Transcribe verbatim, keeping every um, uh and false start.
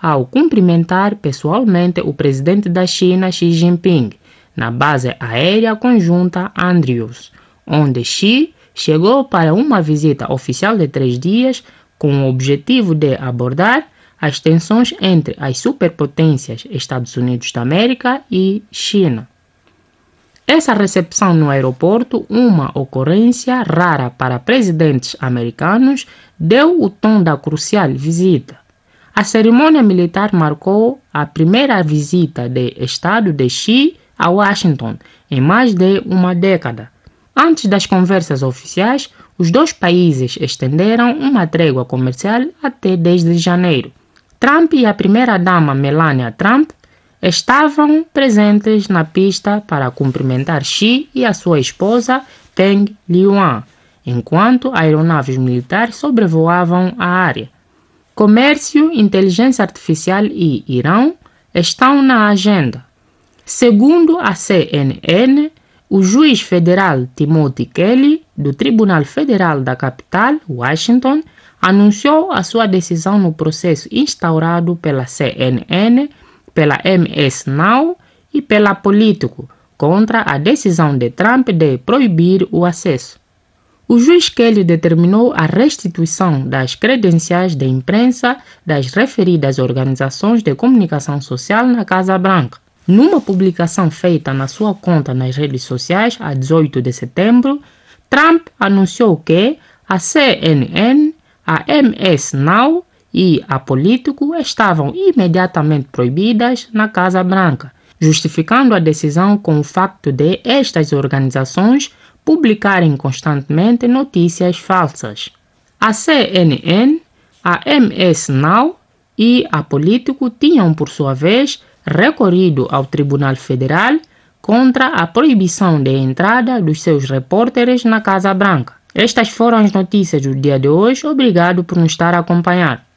ao cumprimentar pessoalmente o presidente da China, Xi Jinping, na base aérea conjunta Andrews, onde Xi chegou para uma visita oficial de três dias com o objetivo de abordar as tensões entre as superpotências Estados Unidos da América e China. Essa recepção no aeroporto, uma ocorrência rara para presidentes americanos, deu o tom da crucial visita. A cerimônia militar marcou a primeira visita de Estado de Xi a Washington em mais de uma década. Antes das conversas oficiais, os dois países estenderam uma trégua comercial até dez de janeiro. Trump e a primeira-dama Melania Trump estavam presentes na pista para cumprimentar Xi e a sua esposa Peng Liyuan, enquanto aeronaves militares sobrevoavam a área. Comércio, inteligência artificial e Irão estão na agenda. Segundo a C N N, o juiz federal Timothy Kelly, do Tribunal Federal da capital, Washington, anunciou a sua decisão no processo instaurado pela C N N, pela M S Now e pela Político contra a decisão de Trump de proibir o acesso. O juiz Kelly determinou a restituição das credenciais de imprensa das referidas organizações de comunicação social na Casa Branca. Numa publicação feita na sua conta nas redes sociais, a dezoito de setembro, Trump anunciou que a C N N, a M S Now e a Político estavam imediatamente proibidas na Casa Branca, justificando a decisão com o facto de estas organizações publicarem constantemente notícias falsas. A C N N, a M S Now e a Político tinham, por sua vez, recorrido ao Tribunal Federal contra a proibição de entrada dos seus repórteres na Casa Branca. Estas foram as notícias do dia de hoje. Obrigado por nos estar a acompanhar.